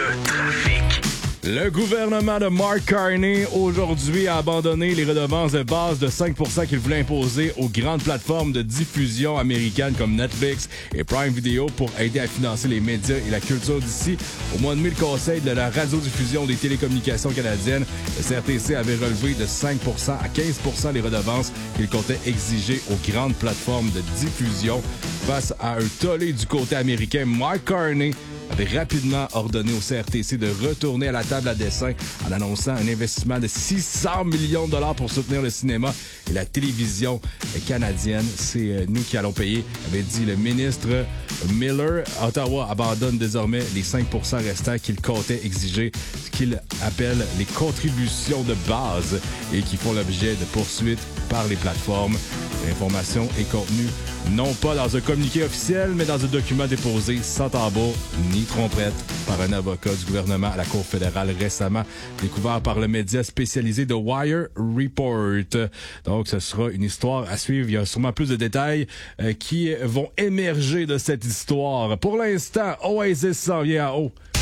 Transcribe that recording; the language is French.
Le trafic. Le gouvernement de Mark Carney, aujourd'hui, a abandonné les redevances de base de 5% qu'il voulait imposer aux grandes plateformes de diffusion américaines comme Netflix et Prime Video pour aider à financer les médias et la culture d'ici. Au mois de mai, le Conseil de la radiodiffusion des télécommunications canadiennes, le CRTC, avait relevé de 5% à 15% les redevances qu'il comptait exiger aux grandes plateformes de diffusion. Face à un tollé du côté américain, Mark Carney avait rapidement ordonné au CRTC de retourner à la table à dessin en annonçant un investissement de 600 millions de dollars pour soutenir le cinéma et la télévision canadienne. C'est nous qui allons payer, avait dit le ministre Miller. Ottawa abandonne désormais les 5% restants qu'il comptait exiger, ce qu'il appelle les contributions de base et qui font l'objet de poursuites par les plateformes. L'information est contenue non pas dans un communiqué officiel, mais dans un document déposé sans tambour ni trompette par un avocat du gouvernement à la Cour fédérale récemment découvert par le média spécialisé The Wire Report. Donc, ce sera une histoire à suivre. Il y a sûrement plus de détails qui vont émerger de cette histoire. Pour l'instant, Oasis s'en vient en haut.